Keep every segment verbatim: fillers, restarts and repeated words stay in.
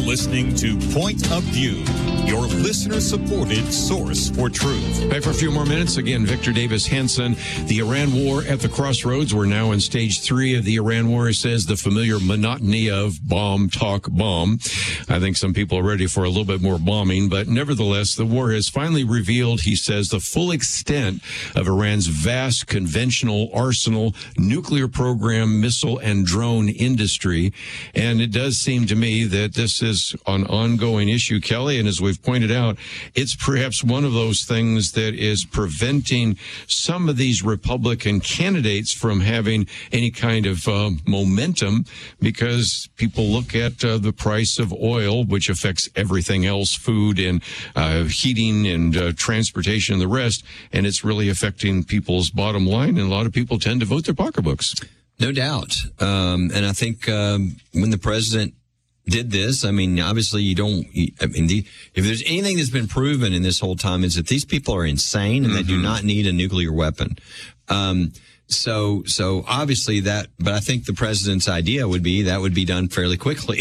listening to Point of View, your listener-supported source for truth. Back for a few more minutes. Again, Victor Davis Hanson. The Iran war at the crossroads. We're now in stage three of the Iran war. He says the familiar monotony of bomb, talk, bomb. I think some people are ready for a little bit more bombing, but nevertheless, the war has finally revealed, he says, the full extent of Iran's vast conventional arsenal, nuclear program, missile, and drone industry. And it does seem to me that this is an ongoing issue, Kelly, and as we've pointed out, it's perhaps one of those things that is preventing some of these Republican candidates from having any kind of uh, momentum, because people look at uh, the price of oil, which affects everything else, food and uh, heating and uh, transportation and the rest, and it's really affecting people's bottom line, and a lot of people tend to vote their pocketbooks. No doubt. Um, and I think um, when the president did this, I mean, obviously you don't, I mean, the, if there's anything that's been proven in this whole time is that these people are insane and mm-hmm. they do not need a nuclear weapon. Um, so, so obviously that, but I think the president's idea would be that would be done fairly quickly.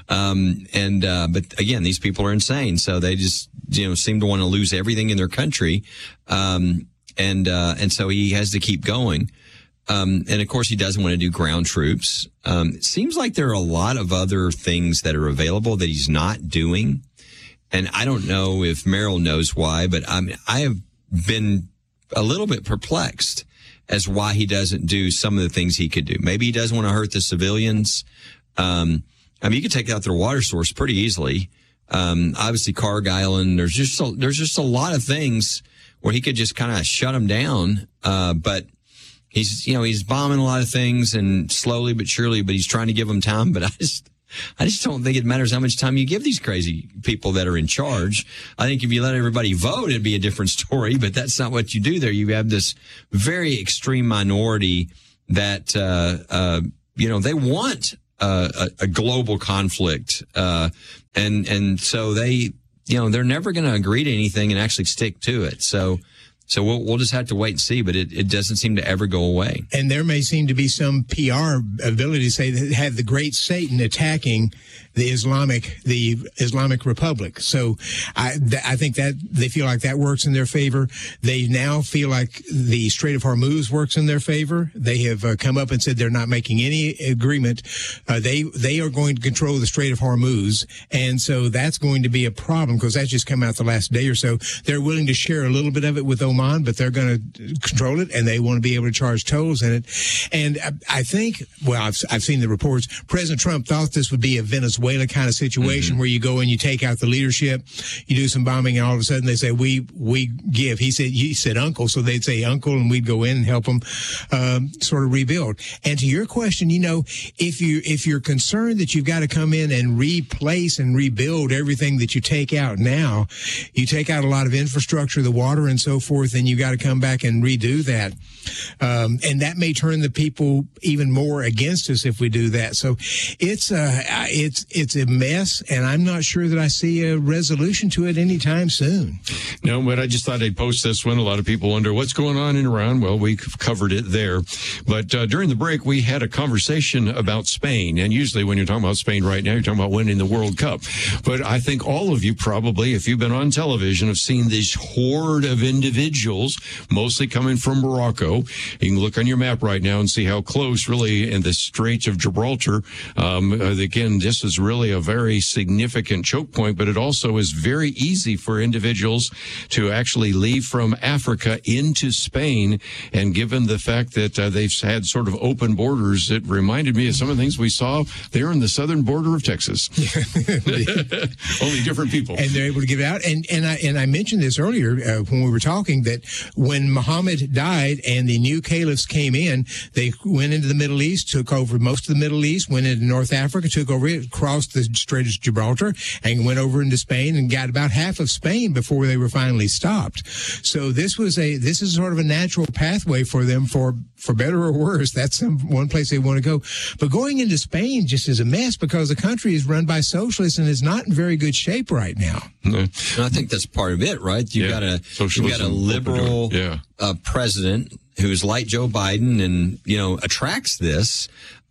Um, and, uh, but again, these people are insane. So they just, you know, seem to want to lose everything in their country. Um, and, uh, and so he has to keep going. Um, and of course, he doesn't want to do ground troops. Um, it seems like there are a lot of other things that are available that he's not doing. And I don't know if Merrill knows why, but I mean, I have been a little bit perplexed as why he doesn't do some of the things he could do. Maybe he doesn't want to hurt the civilians. Um, I mean, you could take out their water source pretty easily. Um, obviously, Karg Island, there's just a, there's just a lot of things where he could just kind of shut them down. Uh, but He's, you know, he's bombing a lot of things and slowly but surely, but he's trying to give them time. But I just, I just don't think it matters how much time you give these crazy people that are in charge. I think if you let everybody vote, it'd be a different story, but that's not what you do there. You have this very extreme minority that, uh, uh, you know, they want uh, a, a global conflict. Uh, and, and so they, you know, they're never going to agree to anything and actually stick to it. So, So we'll, we'll just have to wait and see, but it, it doesn't seem to ever go away. And there may seem to be some P R ability to say that have the great Satan attacking the Islamic, the Islamic Republic. So I, th- I think that they feel like that works in their favor. They now feel like the Strait of Hormuz works in their favor. They have uh, come up and said they're not making any agreement. Uh, they, they are going to control the Strait of Hormuz. And so that's going to be a problem because that's just come out the last day or so. They're willing to share a little bit of it with Oman, but they're going to control it and they want to be able to charge tolls in it. And I think, well, I've, I've seen the reports. President Trump thought this would be a Venezuela kind of situation mm-hmm. where you go and you take out the leadership, you do some bombing, and all of a sudden they say, we, we give. He said, he said uncle. So they'd say uncle and we'd go in and help them, um, sort of rebuild. And to your question, you know, if you, if you're concerned that you've got to come in and replace and rebuild everything that you take out now, you take out a lot of infrastructure, the water and so forth, and you got to come back and redo that. Um, and that may turn the people even more against us if we do that. So it's, uh, it's, it's a mess, and I'm not sure that I see a resolution to it anytime soon. No, but I just thought I'd post this one. A lot of people wonder what's going on in Iran. Well, we covered it there. But uh, during the break, we had a conversation about Spain. And usually when you're talking about Spain right now, you're talking about winning the World Cup. But I think all of you probably, if you've been on television, have seen this horde of individuals, mostly coming from Morocco. You can look on your map right now and see how close, really, in the Straits of Gibraltar. Um, again, this is really a very significant choke point, but it also is very easy for individuals to actually leave from Africa into Spain. And given the fact that uh, they've had sort of open borders, it reminded me of some of the things we saw there in the southern border of Texas. Only different people. And they're able to get it out. And, and I, and I mentioned this earlier uh, when we were talking that when Muhammad died and the new caliphs came in, they went into the Middle East, took over most of the Middle East, went into North Africa, took over it, crossed the Strait of Gibraltar, and went over into Spain and got about half of Spain before they were finally stopped. So this was a, this is sort of a natural pathway for them, for, for better or worse. That's some, one place they want to go. But going into Spain just is a mess because the country is run by socialists and is not in very good shape right now. No. And I think that's part of it, right? You've yeah. got a, you've got a liberal yeah. uh, president who's like Joe Biden and, you know, attracts this.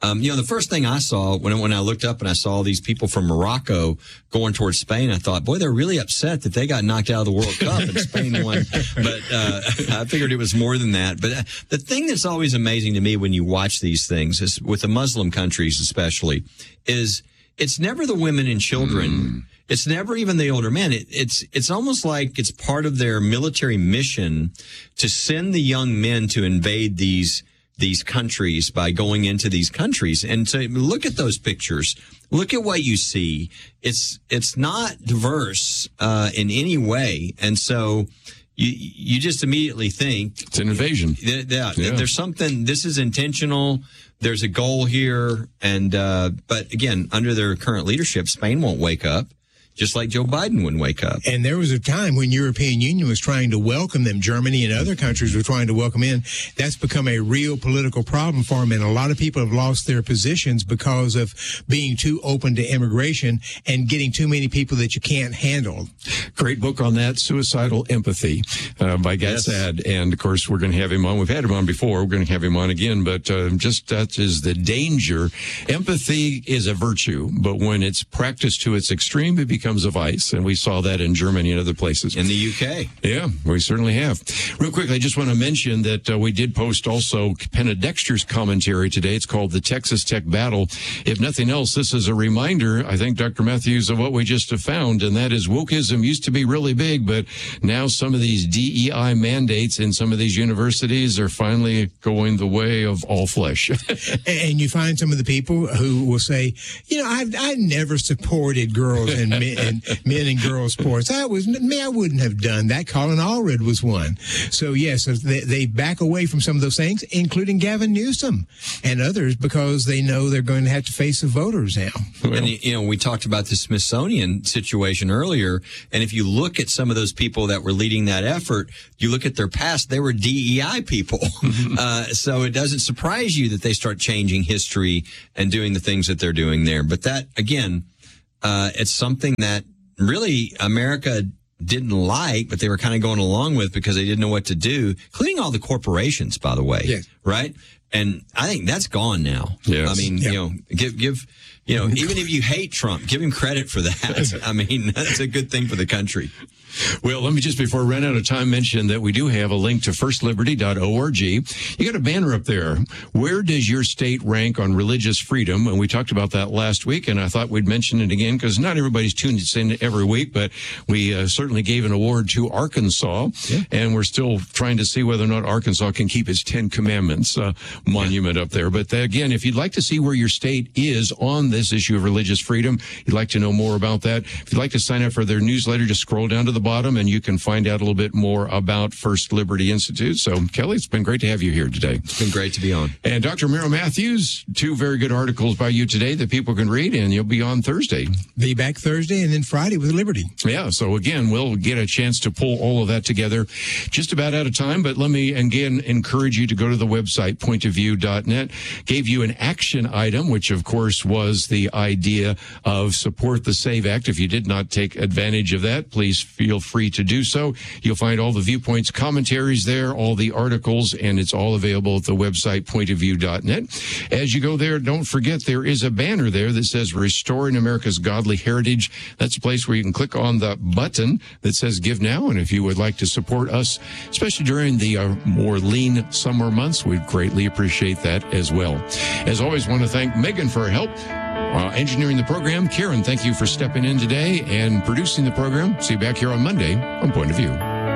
Um, you know, the first thing I saw when, when I looked up and I saw these people from Morocco going towards Spain, I thought, boy, they're really upset that they got knocked out of the World Cup and Spain won. But uh, I figured it was more than that. But the thing that's always amazing to me when you watch these things, is with the Muslim countries especially, is it's never the women and children. Mm. It's never even the older men. It, it's it's almost like it's part of their military mission to send the young men to invade these these countries by going into these countries. And to look at those pictures, look at what you see. It's it's not diverse uh, in any way. And so you you just immediately think it's an invasion. Th- th- yeah. There's something, this is intentional. There's a goal here. And uh, but again, under their current leadership, Spain won't wake up. Just like Joe Biden wouldn't wake up. And there was a time when European Union was trying to welcome them. Germany and other countries were trying to welcome in. That's become a real political problem for them. And a lot of people have lost their positions because of being too open to immigration and getting too many people that you can't handle. Great book on that, Suicidal Empathy, uh, by Gadsad. Yes. And, of course, we're going to have him on. We've had him on before. We're going to have him on again. But uh, just that is the danger. Empathy is a virtue, but when it's practiced to its extreme, it becomes a vice, and we saw that in Germany and other places. In the U K. Yeah, we certainly have. Real quickly, I just want to mention that uh, we did post also Penna Dexter's commentary today. It's called The Texas Tech Battle. If nothing else, this is a reminder, I think, Doctor Matthews, of what we just have found, and that is wokeism used to be really big, but now some of these D E I mandates in some of these universities are finally going the way of all flesh. And you find some of the people who will say, you know, I, I never supported girls and men. And men and girls sports. I was me. I wouldn't have done that. Colin Allred was one. So yes, they, they back away from some of those things, including Gavin Newsom and others, because they know they're going to have to face the voters now. Well, and you know, we talked about the Smithsonian situation earlier, and if you look at some of those people that were leading that effort, you look at their past, they were D E I people. uh, so it doesn't surprise you that they start changing history and doing the things that they're doing there. But that again. Uh, it's something that really America didn't like, but they were kind of going along with because they didn't know what to do, including all the corporations, by the way. Yes. Right? And I think that's gone now. Yes. I mean, yeah. you know, give, give, you know, even if you hate Trump, give him credit for that. I mean, that's a good thing for the country. Well, let me just, before I run out of time, mention that we do have a link to first liberty dot org. You got a banner up there. Where does your state rank on religious freedom? And we talked about that last week, and I thought we'd mention it again because not everybody's tuned in every week, but we uh, certainly gave an award to Arkansas, yeah. and we're still trying to see whether or not Arkansas can keep its Ten Commandments uh, monument yeah. up there. But again, if you'd like to see where your state is on this issue of religious freedom, you'd like to know more about that, if you'd like to sign up for their newsletter, just scroll down to the bottom and you can find out a little bit more about First Liberty Institute. So, Kelly, it's been great to have you here today. It's been great to be on. And Doctor Merrill Matthews, two very good articles by you today that people can read, and you'll be on Thursday. Be back Thursday and then Friday with Liberty. Yeah, so again, we'll get a chance to pull all of that together. Just about out of time, but let me again encourage you to go to the website, point of view dot net. Gave you an action item, which of course was the idea of support the SAVE Act. If you did not take advantage of that, please feel free to do so. You'll find all the viewpoints, commentaries there, all the articles, and it's all available at the website, point of view dot net. As you go there, don't forget there is a banner there that says Restoring America's Godly Heritage. That's a place where you can click on the button that says Give Now, and if you would like to support us, especially during the uh, more lean summer months, we'd greatly appreciate that as well. As always, want to thank Megan for her help. Uh, engineering the program. Karen, thank you for stepping in today and producing the program. See you back here on Monday on Point of View.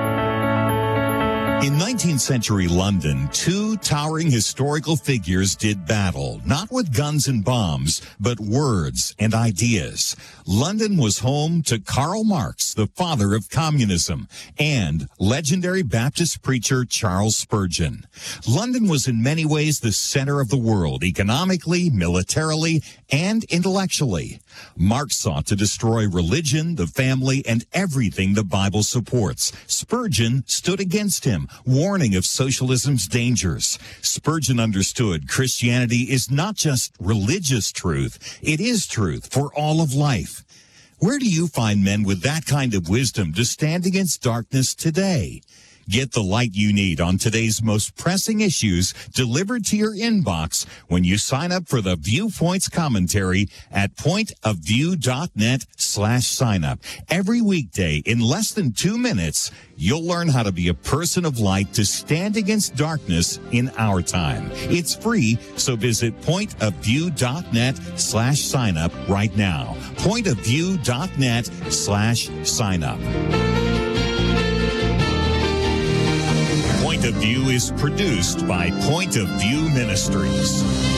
In nineteenth century London, two towering historical figures did battle, not with guns and bombs, but words and ideas. London was home to Karl Marx, the father of communism, and legendary Baptist preacher Charles Spurgeon. London was in many ways the center of the world, economically, militarily, and intellectually. Marx sought to destroy religion, the family, and everything the Bible supports. Spurgeon stood against him, warning of socialism's dangers. Spurgeon understood Christianity is not just religious truth, it is truth for all of life. Where do you find men with that kind of wisdom to stand against darkness today? Get the light you need on today's most pressing issues delivered to your inbox when you sign up for the Viewpoints commentary at pointofview.net slash sign up. Every weekday in less than two minutes, you'll learn how to be a person of light to stand against darkness in our time. It's free, so visit pointofview.net slash sign up right now. Pointofview.net slash sign up. Point of View is produced by Point of View Ministries.